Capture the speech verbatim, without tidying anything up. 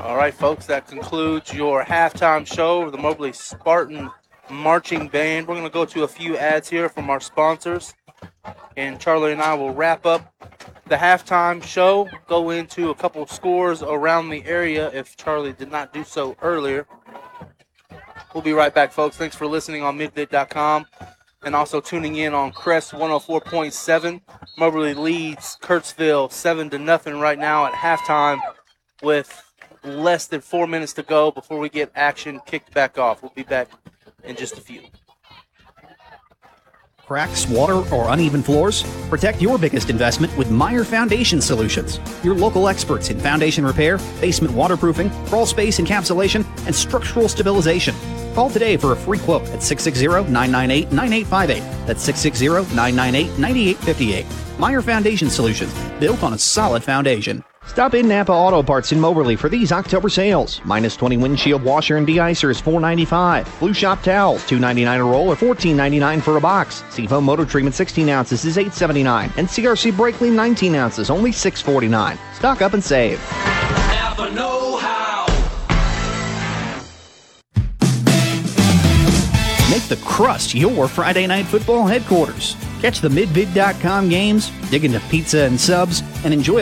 All right, folks, that concludes your halftime show of the Moberly Spartan Marching Band. We're going to go to a few ads here from our sponsors, and Charlie and I will wrap up the halftime show, go into a couple scores around the area if Charlie did not do so earlier. We'll be right back, folks. Thanks for listening on midbit dot com and also tuning in on Crest one oh four point seven. Moberly leads Kurtzville seven to nothing right now at halftime with less than four minutes to go before we get action kicked back off. We'll be back in just a few. Cracks, water, or uneven floors? Protect your biggest investment with Meyer Foundation Solutions. Your local experts in foundation repair, basement waterproofing, crawl space encapsulation, and structural stabilization. Call today for a free quote at six six zero, nine nine eight, nine eight five eight. That's six six zero, nine nine eight, nine eight five eight. Meyer Foundation Solutions, built on a solid foundation. Stop in Napa Auto Parts in Moberly for these October sales. Minus twenty windshield washer and de-icer is four ninety-five. Blue Shop towels, two ninety-nine a roll or fourteen ninety-nine for a box. Seafoam motor treatment sixteen ounces is eight seventy-nine. And C R C brake clean nineteen ounces, only six forty-nine. Stock up and save. Napa know-how. Make the Crust your Friday night football headquarters. Catch the midbid dot com games, dig into pizza and subs, and enjoy